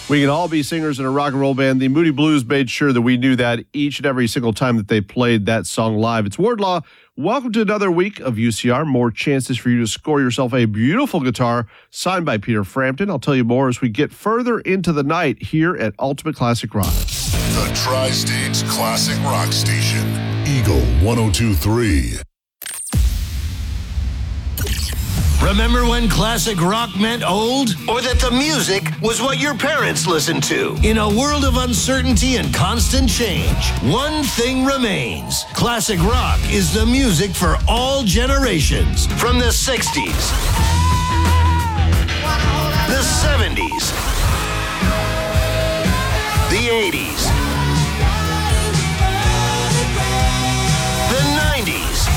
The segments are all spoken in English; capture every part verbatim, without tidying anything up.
We can all be singers in a rock and roll band. The Moody Blues made sure that we knew that each and every single time that they played that song live. It's Wardlaw. Welcome to another week of U C R. More chances for you to score yourself a beautiful guitar signed by Peter Frampton. I'll tell you more as we get further into the night here at Ultimate Classic Rock. The Tri-State's Classic Rock Station, Eagle one oh two point three. Remember when classic rock meant old? Or that the music was what your parents listened to? In a world of uncertainty and constant change, one thing remains. Classic rock is the music for all generations. From the sixties, the seventies, the eighties, the nineties.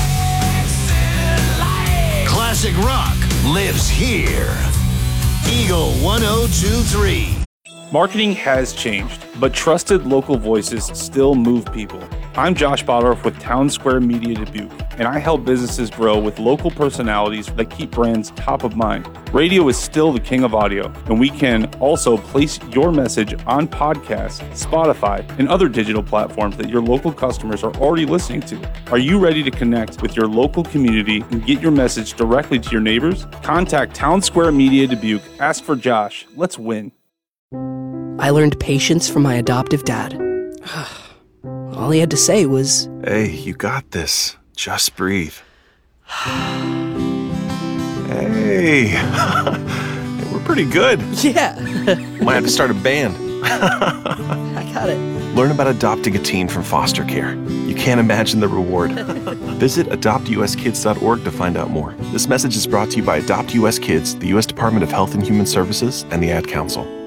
Classic rock lives here. Eagle one oh two point three. Marketing has changed, but trusted local voices still move people. I'm Josh Bottorff with Town Square Media Dubuque, and I help businesses grow with local personalities that keep brands top of mind. Radio is still the king of audio, and we can also place your message on podcasts, Spotify, and other digital platforms that your local customers are already listening to. Are you ready to connect with your local community and get your message directly to your neighbors? Contact Town Square Media Dubuque. Ask for Josh. Let's win. I learned patience from my adoptive dad. All he had to say was, "Hey, you got this. Just breathe." Hey, we're pretty good. yeah. Might have to start a band. I got it. Learn about adopting a teen from foster care. You can't imagine the reward. Visit adopt u s kids dot org to find out more. This message is brought to you by Adopt U S Kids, the U S Department of Health and Human Services, and the Ad Council.